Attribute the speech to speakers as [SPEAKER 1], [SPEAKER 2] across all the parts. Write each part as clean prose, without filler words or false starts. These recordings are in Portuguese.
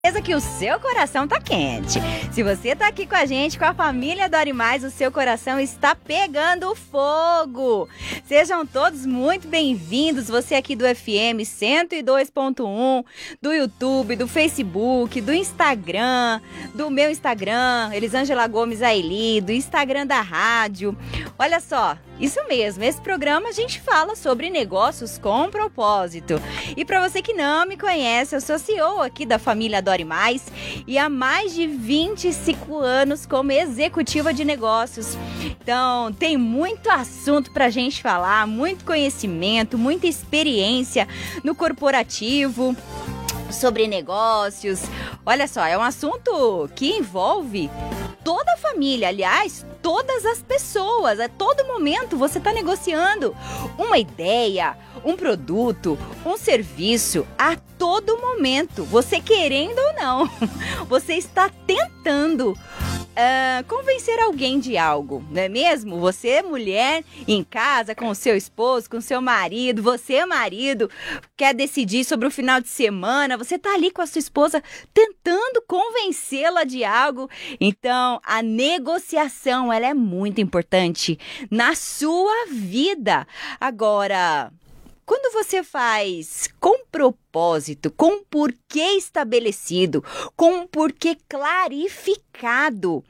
[SPEAKER 1] Certeza que o seu coração tá quente. Se você tá aqui com a gente, com a família Adore Mais, o seu coração está pegando fogo. Sejam todos muito bem-vindos. Você aqui do FM 102.1, do YouTube, do Facebook, do Instagram, do meu Instagram, Elisângela Gomes Aili, do Instagram da rádio. Olha só, isso mesmo, esse programa a gente fala sobre negócios com propósito. E para você que não me conhece, eu sou CEO aqui da família Adore Mais e há mais de 25 anos como executiva de negócios. Então, tem muito assunto pra gente falar, muito conhecimento, muita experiência no corporativo, sobre negócios. Olha só, é um assunto que envolve toda a família, aliás, todas as pessoas. A todo momento você está negociando uma ideia, um produto, um serviço. A todo momento, você querendo ou não, você está tentando convencer alguém de algo, não é mesmo? Você, mulher, em casa, com o seu esposo, com o seu marido, você, marido, quer decidir sobre o final de semana, você tá ali com a sua esposa tentando convencê-la de algo. Então, a negociação, ela é muito importante na sua vida. Agora, quando você faz com propósito, com um porquê estabelecido, com um porquê clarificado,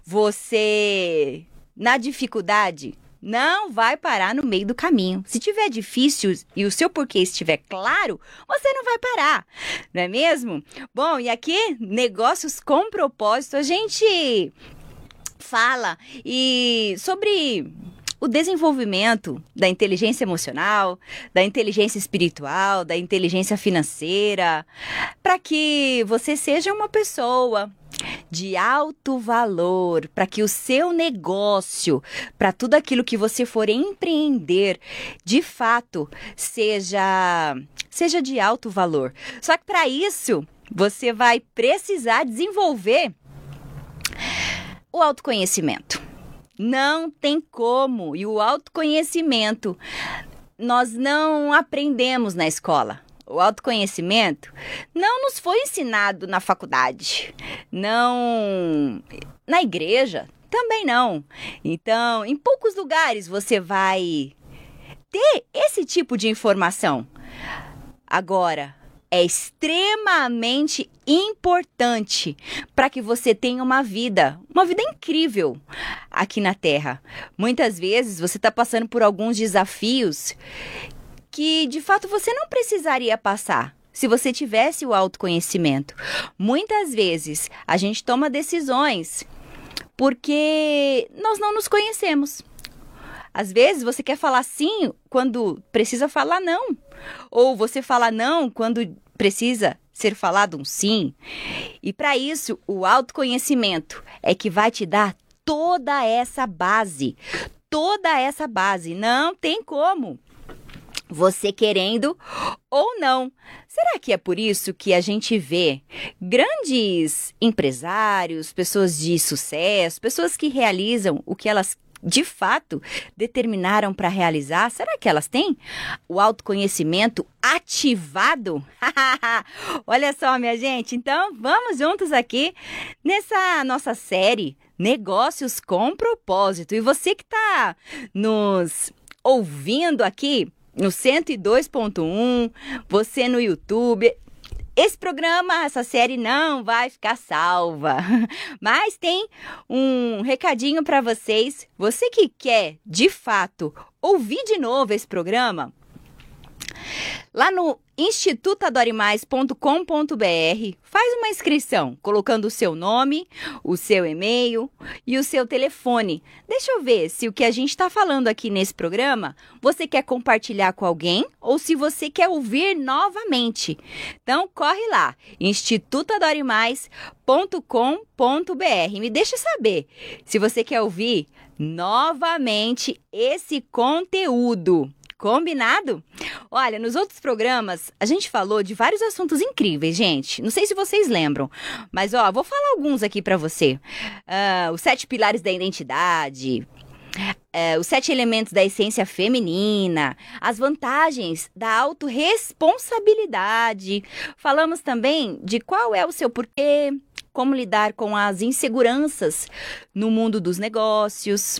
[SPEAKER 1] você, na dificuldade, não vai parar no meio do caminho. Se tiver difícil e o seu porquê estiver claro, você não vai parar, não é mesmo? Bom, e aqui, negócios com propósito, a gente fala sobre o desenvolvimento da inteligência emocional, da inteligência espiritual, da inteligência financeira, para que você seja uma pessoa de alto valor, para que o seu negócio, para tudo aquilo que você for empreender, de fato, seja de alto valor. Só que para isso, você vai precisar desenvolver o autoconhecimento. Não tem como. E o autoconhecimento nós não aprendemos na escola. O autoconhecimento não nos foi ensinado na faculdade, não na igreja, também não. Então, em poucos lugares você vai ter esse tipo de informação. Agora, é extremamente importante para que você tenha uma vida incrível aqui na Terra. Muitas vezes você está passando por alguns desafios que, de fato, você não precisaria passar se você tivesse o autoconhecimento. Muitas vezes a gente toma decisões porque nós não nos conhecemos. Às vezes você quer falar sim quando precisa falar não. Ou você fala não quando precisa ser falado um sim. E para isso, o autoconhecimento é que vai te dar toda essa base. Toda essa base. Não tem como. Você querendo ou não. Será que é por isso que a gente vê grandes empresários, pessoas de sucesso, pessoas que realizam o que elas de fato determinaram para realizar? Será que elas têm o autoconhecimento ativado? Olha só, minha gente, então vamos juntos aqui nessa nossa série Negócios com Propósito. E você que está nos ouvindo aqui no 102.1, você no YouTube, esse programa, essa série não vai ficar salva, mas tem um recadinho para vocês. Você que quer, de fato, ouvir de novo esse programa, lá no institutoadoremais.com.br, faz uma inscrição, colocando o seu nome, o seu e-mail e o seu telefone. Deixa eu ver se o que a gente está falando aqui nesse programa, você quer compartilhar com alguém ou se você quer ouvir novamente. Então, corre lá, institutoadoremais.com.br. Me deixa saber se você quer ouvir novamente esse conteúdo. Combinado? Olha, nos outros programas, a gente falou de vários assuntos incríveis, gente. Não sei se vocês lembram, mas vou falar alguns aqui para você. Os 7 pilares da identidade, os 7 elementos da essência feminina, as vantagens da autorresponsabilidade. Falamos também de qual é o seu porquê, como lidar com as inseguranças no mundo dos negócios.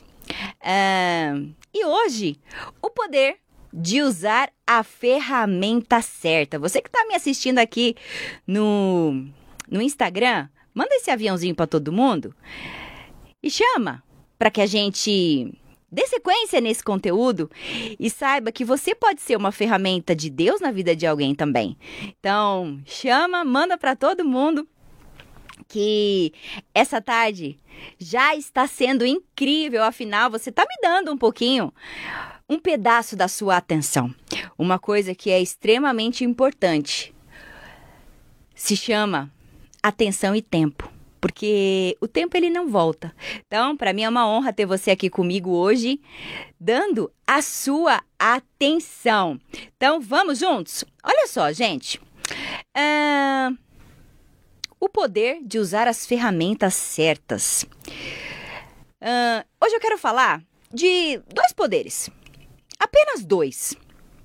[SPEAKER 1] E hoje, o poder de usar a ferramenta certa. Você que está me assistindo aqui no Instagram, manda esse aviãozinho para todo mundo e chama para que a gente dê sequência nesse conteúdo e saiba que você pode ser uma ferramenta de Deus na vida de alguém também. Então, chama, manda para todo mundo que essa tarde já está sendo incrível. Afinal, você está me dando um pedaço da sua atenção. Uma coisa que é extremamente importante se chama atenção e tempo. Porque o tempo ele não volta. Então, para mim é uma honra ter você aqui comigo hoje, dando a sua atenção. Então, vamos juntos? Olha só, gente. O poder de usar as ferramentas certas. Hoje eu quero falar de 2 poderes. Apenas 2.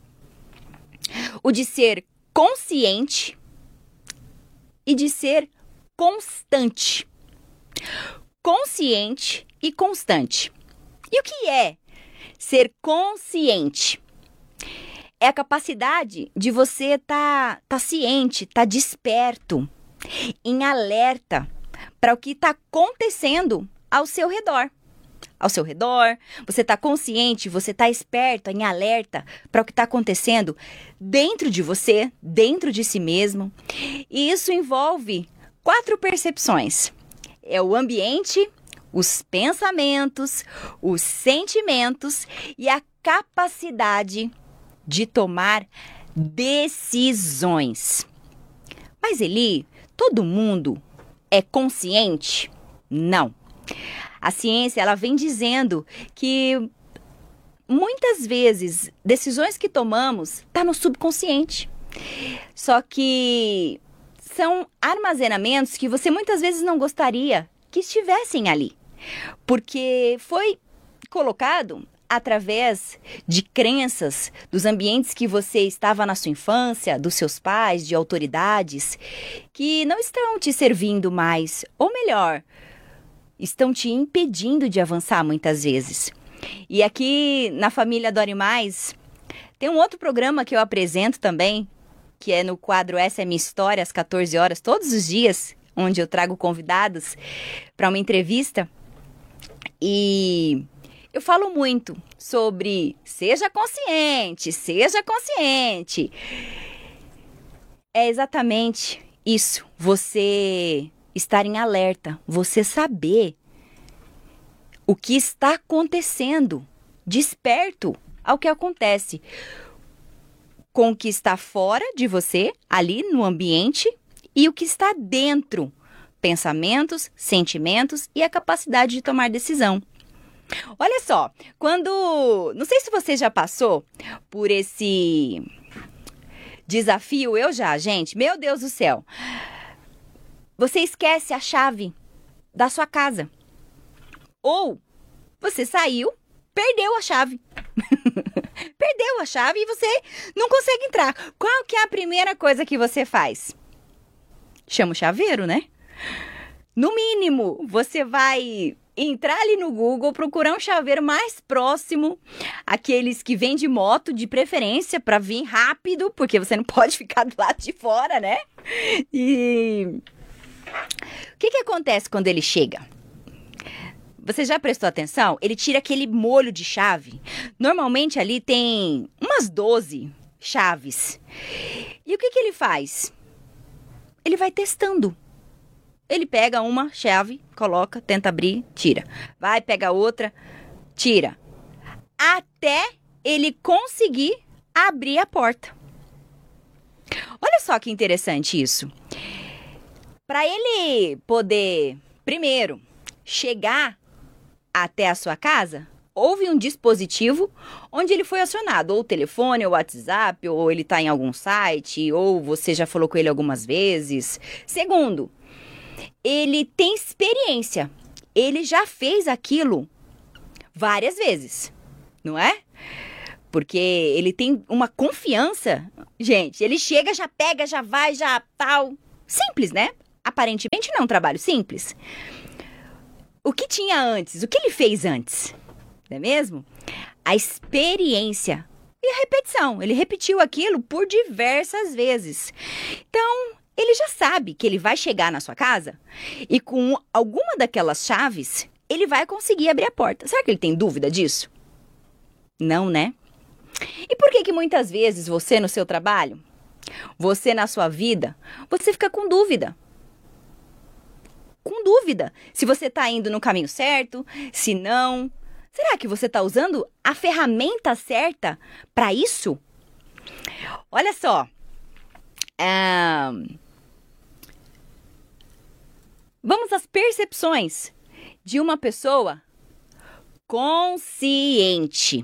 [SPEAKER 1] O de ser consciente e de ser constante. Consciente e constante. E o que é ser consciente? É a capacidade de você tá ciente, tá desperto, em alerta para o que está acontecendo ao seu redor. Ao seu redor, você está consciente, você está esperto, em alerta para o que está acontecendo dentro de você, dentro de si mesmo. E isso envolve 4 percepções. É o ambiente, os pensamentos, os sentimentos e a capacidade de tomar decisões. Mas Eli, todo mundo é consciente? Não. A ciência ela vem dizendo que muitas vezes decisões que tomamos estão no subconsciente. Só que são armazenamentos que você muitas vezes não gostaria que estivessem ali. Porque foi colocado através de crenças dos ambientes que você estava na sua infância, dos seus pais, de autoridades, que não estão te servindo mais, ou melhor, estão te impedindo de avançar muitas vezes. E aqui na família Adore Mais, tem um outro programa que eu apresento também, que é no quadro Essa é Minha História, às 14 horas, todos os dias, onde eu trago convidados para uma entrevista. E eu falo muito sobre seja consciente, seja consciente. É exatamente isso, você estar em alerta, você saber o que está acontecendo, desperto ao que acontece com o que está fora de você, ali no ambiente, e o que está dentro, pensamentos, sentimentos e a capacidade de tomar decisão. Olha só, não sei se você já passou por esse desafio, eu já, gente, meu Deus do céu. Você esquece a chave da sua casa. Ou você saiu, perdeu a chave. Perdeu a chave e você não consegue entrar. Qual que é a primeira coisa que você faz? Chama o chaveiro, né? No mínimo, você vai entrar ali no Google, procurar um chaveiro mais próximo, aqueles que vêm de moto, de preferência, para vir rápido, porque você não pode ficar do lado de fora, né? E o que acontece quando ele chega? Você já prestou atenção? Ele tira aquele molho de chave. Normalmente ali tem umas 12 chaves. E o que ele faz? Ele vai testando. Ele pega uma chave, coloca, tenta abrir, tira. Vai, pega outra, tira. Até ele conseguir abrir a porta. Olha só que interessante isso. Para ele poder, primeiro, chegar até a sua casa, houve um dispositivo onde ele foi acionado, ou o telefone, ou o WhatsApp, ou ele está em algum site, ou você já falou com ele algumas vezes. Segundo, ele tem experiência, ele já fez aquilo várias vezes, não é? Porque ele tem uma confiança. Gente, ele chega, já pega, já vai, já tal. Simples, né? Aparentemente não é um trabalho simples. O que tinha antes? O que ele fez antes? Não é mesmo? A experiência e a repetição. Ele repetiu aquilo por diversas vezes. Então, ele já sabe que ele vai chegar na sua casa e com alguma daquelas chaves, ele vai conseguir abrir a porta. Será que ele tem dúvida disso? Não, né? E por que muitas vezes você no seu trabalho, você na sua vida, você fica com dúvida? Com dúvida se você está indo no caminho certo, se não. Será que você está usando a ferramenta certa para isso? Olha só. Vamos às percepções de uma pessoa consciente.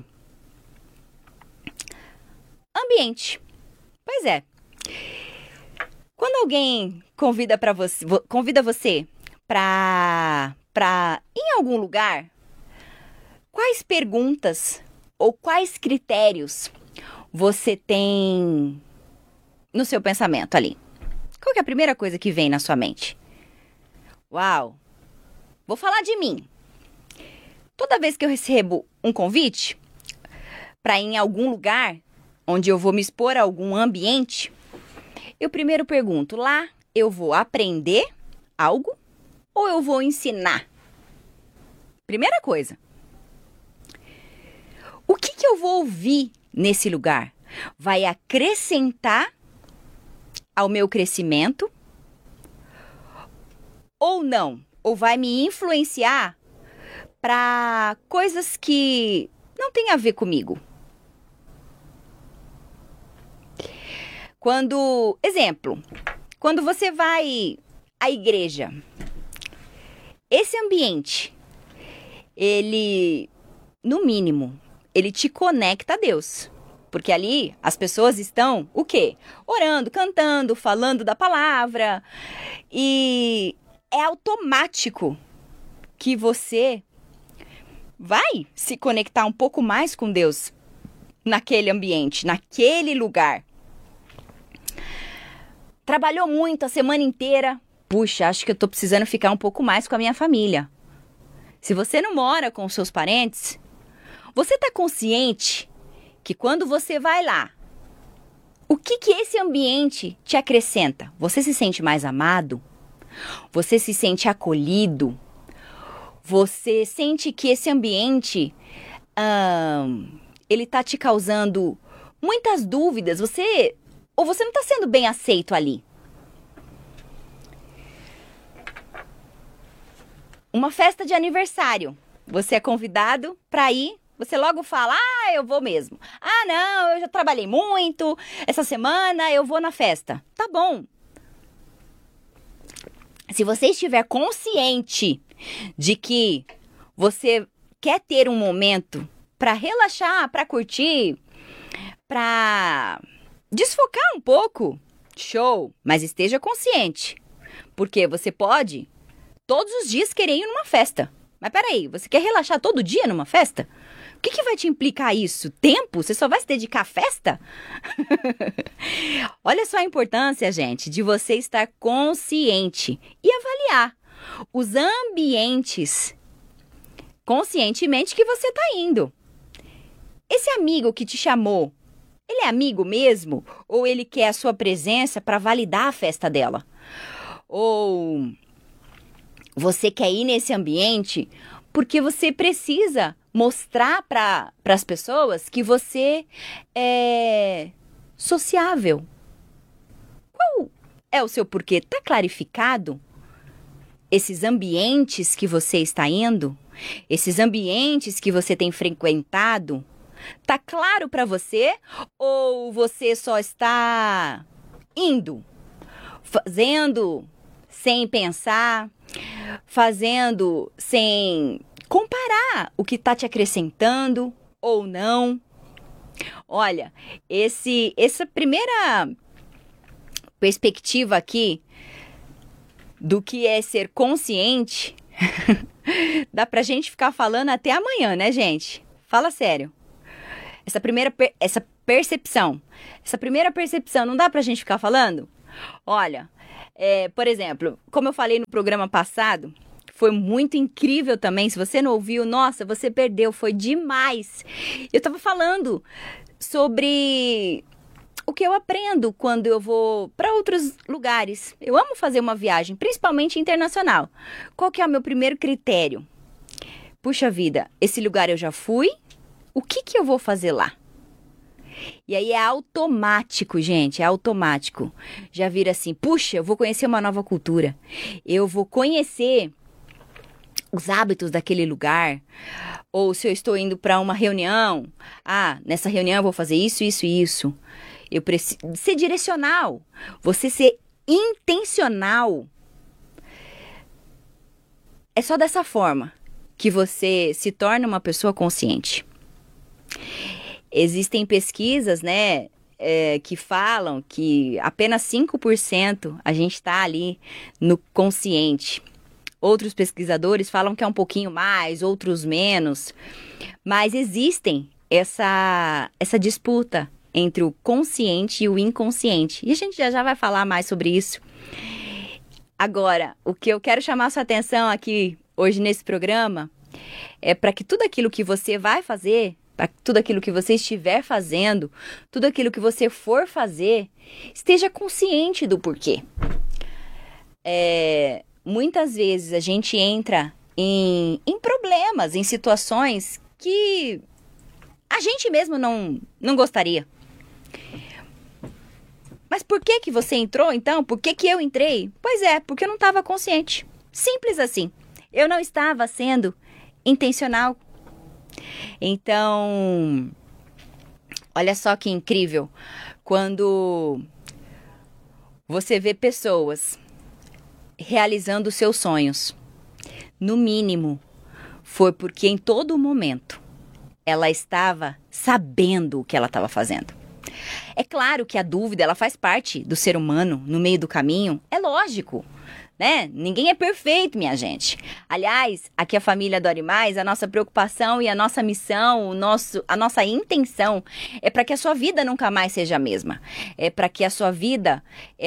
[SPEAKER 1] Ambiente. Pois é. Quando alguém convida você para ir em algum lugar, quais perguntas ou quais critérios você tem no seu pensamento ali? Qual que é a primeira coisa que vem na sua mente? Uau! Vou falar de mim. Toda vez que eu recebo um convite para ir em algum lugar onde eu vou me expor a algum ambiente, eu primeiro pergunto, lá eu vou aprender algo ou eu vou ensinar? Primeira coisa. O que eu vou ouvir nesse lugar? Vai acrescentar ao meu crescimento ou não? Ou vai me influenciar para coisas que não têm a ver comigo? Exemplo, quando você vai à igreja, esse ambiente, ele, no mínimo, ele te conecta a Deus. Porque ali as pessoas estão, o quê? Orando, cantando, falando da palavra. E é automático que você vai se conectar um pouco mais com Deus naquele ambiente, naquele lugar. Trabalhou muito a semana inteira. Puxa, acho que eu tô precisando ficar um pouco mais com a minha família. Se você não mora com os seus parentes, você tá consciente que quando você vai lá, o que esse ambiente te acrescenta? Você se sente mais amado? Você se sente acolhido? Você sente que esse ambiente, ele tá te causando muitas dúvidas? Ou você não está sendo bem aceito ali? Uma festa de aniversário. Você é convidado para ir, você logo fala, eu vou mesmo. Não, eu já trabalhei muito, essa semana eu vou na festa. Tá bom. Se você estiver consciente de que você quer ter um momento para relaxar, para curtir, para desfocar um pouco, show, mas esteja consciente, porque você pode todos os dias querer ir numa festa. Mas peraí, você quer relaxar todo dia numa festa? O que vai te implicar isso? Tempo? Você só vai se dedicar à festa? Olha só a importância, gente, de você estar consciente e avaliar os ambientes conscientemente que você está indo. Esse amigo que te chamou, ele é amigo mesmo? Ou ele quer a sua presença para validar a festa dela? Ou você quer ir nesse ambiente porque você precisa mostrar para as pessoas que você é sociável? Qual é o seu porquê? Está clarificado? Esses ambientes que você está indo? Esses ambientes que você tem frequentado? Tá claro para você ou você só está indo, fazendo sem pensar, fazendo sem comparar o que tá te acrescentando ou não? Olha, essa primeira perspectiva aqui do que é ser consciente Dá pra gente ficar falando até amanhã, né, gente? Fala sério. Essa primeira percepção, não dá pra gente ficar falando? Olha, por exemplo, como eu falei no programa passado, foi muito incrível também. Se você não ouviu, nossa, você perdeu, foi demais. Eu tava falando sobre o que eu aprendo quando eu vou para outros lugares. Eu amo fazer uma viagem, principalmente internacional. Qual que é o meu primeiro critério? Puxa vida, esse lugar eu já fui, o que eu vou fazer lá? E aí é automático, gente, é automático. Já vira assim, puxa, eu vou conhecer uma nova cultura. Eu vou conhecer os hábitos daquele lugar. Ou se eu estou indo para uma reunião, nessa reunião eu vou fazer isso, isso e isso. Eu preciso ser direcional, você ser intencional. É só dessa forma que você se torna uma pessoa consciente. Existem pesquisas, né, que falam que apenas 5% a gente está ali no consciente. Outros pesquisadores falam que é um pouquinho mais, outros menos. Mas existem essa disputa entre o consciente e o inconsciente. E a gente já vai falar mais sobre isso. Agora, o que eu quero chamar a sua atenção aqui hoje nesse programa é para que tudo aquilo que você vai fazer, para tudo aquilo que você estiver fazendo, tudo aquilo que você for fazer, esteja consciente do porquê. Muitas vezes a gente entra em problemas, em situações que a gente mesmo não gostaria. Mas por que você entrou, então? Por que eu entrei? Pois é, porque eu não estava consciente. Simples assim. Eu não estava sendo intencional. Então, olha só que incrível. Quando você vê pessoas realizando seus sonhos, no mínimo, foi porque em todo momento ela estava sabendo o que ela estava fazendo. É claro que a dúvida, ela faz parte do ser humano no meio do caminho, é lógico, né? Ninguém é perfeito, minha gente. Aliás, aqui a família Dori Mais, a nossa preocupação e a nossa missão, a nossa intenção é para que a sua vida nunca mais seja a mesma. É para que a sua vida,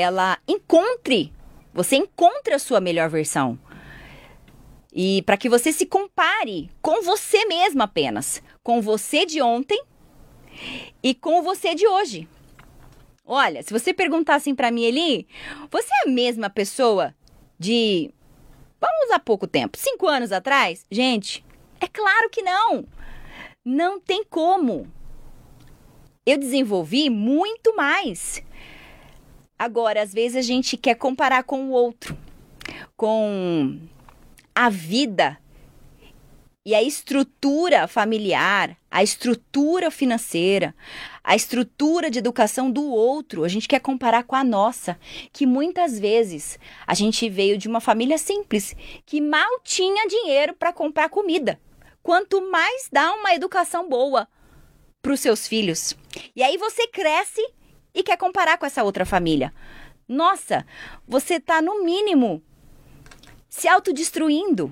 [SPEAKER 1] você encontre a sua melhor versão. E para que você se compare com você mesmo apenas, com você de ontem e com você de hoje. Olha, se você perguntar assim para mim, Eli, você é a mesma pessoa de, vamos usar pouco tempo, 5 anos atrás? Gente, é claro que não. Não tem como. Eu desenvolvi muito mais. Agora, às vezes a gente quer comparar com o outro, com a vida e a estrutura familiar, a estrutura financeira, a estrutura de educação do outro. A gente quer comparar com a nossa, que muitas vezes a gente veio de uma família simples, que mal tinha dinheiro para comprar comida. Quanto mais dá uma educação boa para os seus filhos. E aí você cresce e quer comparar com essa outra família. Nossa, você está no mínimo se autodestruindo.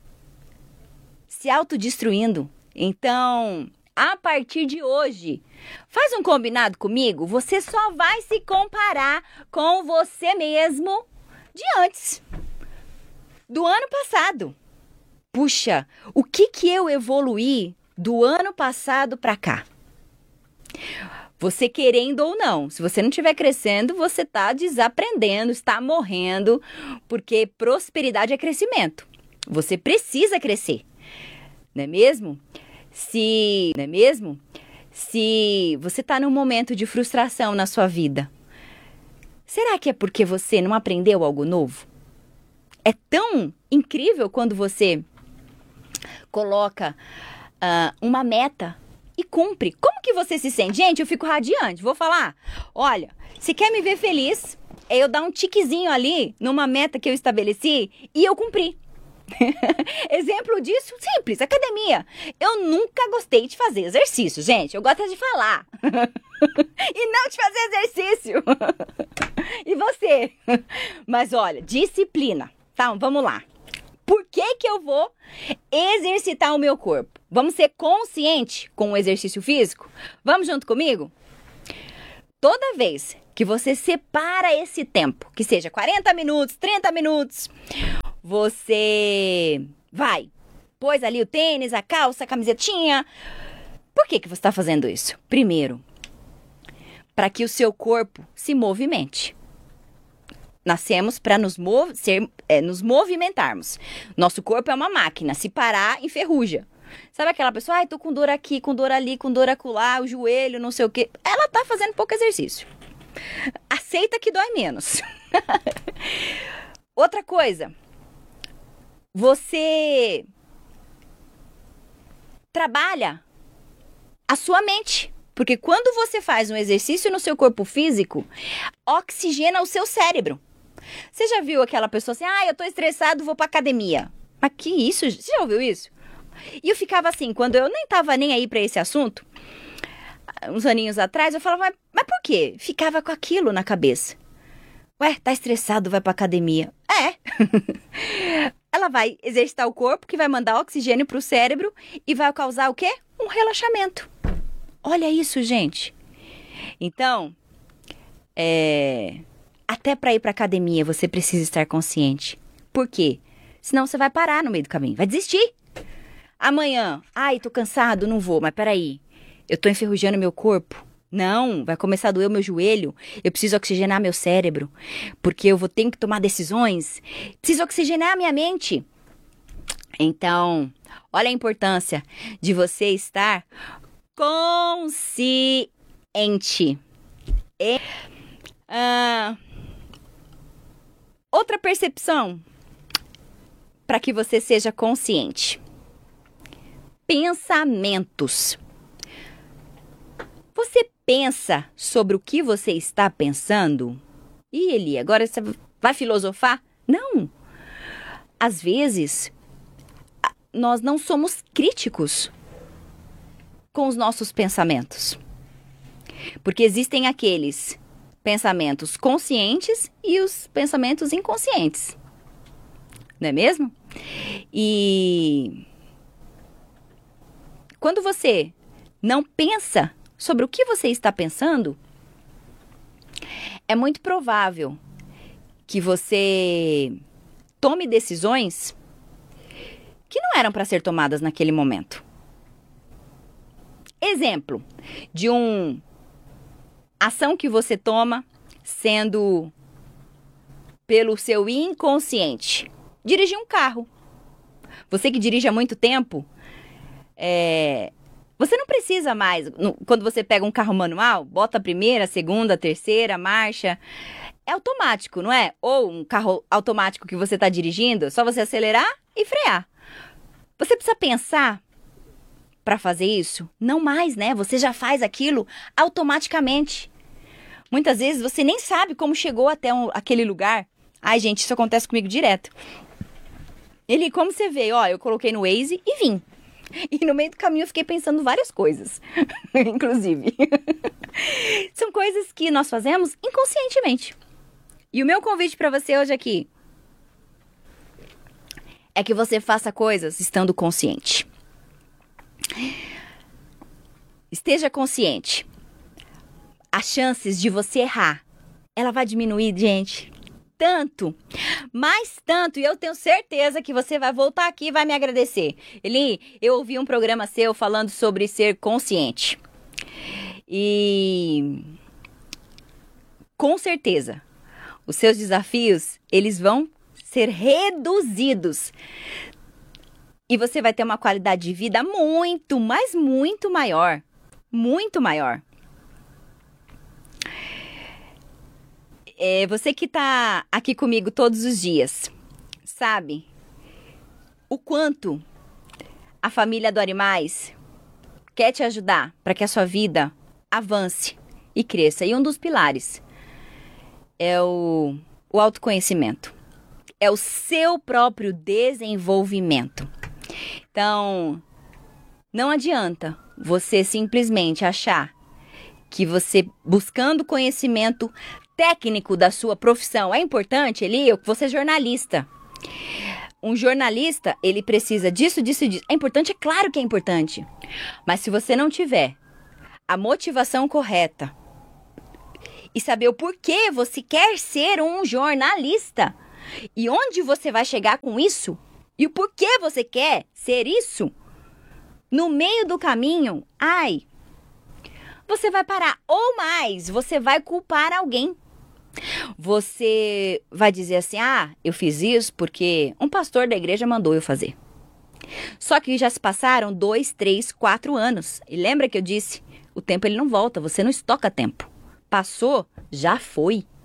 [SPEAKER 1] Então, a partir de hoje, faz um combinado comigo. Você só vai se comparar com você mesmo de antes, do ano passado. Puxa, o que eu evoluí do ano passado para cá? Você querendo ou não, se você não estiver crescendo, você está desaprendendo, está morrendo, porque prosperidade é crescimento. Você precisa crescer, não é mesmo? Se você está num momento de frustração na sua vida, será que é porque você não aprendeu algo novo? É tão incrível quando você coloca uma meta e cumpre. Como que você se sente? Gente, eu fico radiante. Vou falar. Olha, se quer me ver feliz, é eu dar um tiquezinho ali numa meta que eu estabeleci e eu cumpri. Exemplo disso, simples, academia. Eu nunca gostei de fazer exercício, gente. Eu gosto de falar e não de fazer exercício. E você? Mas olha, disciplina. Tá, vamos lá. Por que que eu vou exercitar o meu corpo? Vamos ser consciente com o exercício físico? Vamos junto comigo? Toda vez que você separa esse tempo, que seja 40 minutos, 30 minutos, você vai, pôs ali o tênis, a calça, a camisetinha. Por que que você está fazendo isso? Primeiro, para que o seu corpo se movimente. Nascemos para nos movimentarmos. Nosso corpo é uma máquina. Se parar, enferruja. Sabe aquela pessoa, ai, tô com dor aqui, com dor ali, com dor acolá, o joelho, não sei o quê. Ela tá fazendo pouco exercício. Aceita que dói menos. Outra coisa. Você trabalha a sua mente. Porque quando você faz um exercício no seu corpo físico, oxigena o seu cérebro. Você já viu aquela pessoa assim, eu tô estressado, vou pra academia. Mas que isso? Você já ouviu isso? E eu ficava assim, quando eu nem tava nem aí pra esse assunto, uns aninhos atrás, eu falava, mas por quê? Ficava com aquilo na cabeça. Ué, tá estressado, vai pra academia. Ela vai exercitar o corpo, que vai mandar oxigênio pro cérebro e vai causar o quê? Um relaxamento. Olha isso, gente. Então, até para ir para academia você precisa estar consciente. Por quê? Senão você vai parar no meio do caminho, vai desistir. Amanhã, tô cansado, não vou, mas peraí, eu tô enferrujando meu corpo. Não, vai começar a doer o meu joelho, eu preciso oxigenar meu cérebro, porque eu tenho que tomar decisões, preciso oxigenar a minha mente. Então, olha a importância de você estar consciente. Outra percepção para que você seja consciente. Pensamentos. Você pensa sobre o que você está pensando? Ih, Eli, agora você vai filosofar? Não. Às vezes, nós não somos críticos com os nossos pensamentos. Porque existem aqueles pensamentos conscientes e os pensamentos inconscientes. Não é mesmo? E quando você não pensa sobre o que você está pensando, é muito provável que você tome decisões que não eram para ser tomadas naquele momento. Exemplo de uma ação que você toma sendo pelo seu inconsciente. Dirigir um carro. Você que dirige há muito tempo, você não precisa mais, quando você pega um carro manual, bota a primeira, a segunda, a terceira marcha, é automático, não é? Ou um carro automático que você está dirigindo, só você acelerar e frear. Você precisa pensar para fazer isso? Não mais, né? Você já faz aquilo automaticamente. Muitas vezes você nem sabe como chegou até aquele lugar. Ai, gente, isso acontece comigo direto. Como você vê, eu coloquei no Waze e vim. E no meio do caminho eu fiquei pensando várias coisas, inclusive. São coisas que nós fazemos inconscientemente. E o meu convite para você hoje aqui é que você faça coisas estando consciente. Esteja consciente. As chances de você errar, ela vai diminuir, gente, tanto, mais tanto, e eu tenho certeza que você vai voltar aqui e vai me agradecer. Eli, eu ouvi um programa seu falando sobre ser consciente. E com certeza, os seus desafios, eles vão ser reduzidos. E você vai ter uma qualidade de vida muito, mas muito maior. Muito maior. Você que está aqui comigo todos os dias, sabe o quanto a família Dori Mais quer te ajudar para que a sua vida avance e cresça. E um dos pilares é o autoconhecimento. É o seu próprio desenvolvimento. Então, não adianta você simplesmente achar que você, buscando conhecimento técnico da sua profissão, é importante, Eli, você é jornalista. um jornalista, ele precisa disso, disso e disso. É importante? É claro que é importante. Mas se você não tiver a motivação correta e saber o porquê você quer ser um jornalista e onde você vai chegar com isso e o porquê você quer ser isso, no meio do caminho, você vai parar. Ou mais, você vai culpar alguém. Você vai dizer assim, eu fiz isso porque um pastor da igreja mandou eu fazer. Só que já se passaram 2, 3, 4 anos. E lembra que eu disse, o tempo ele não volta, você não estoca tempo. Passou, já foi.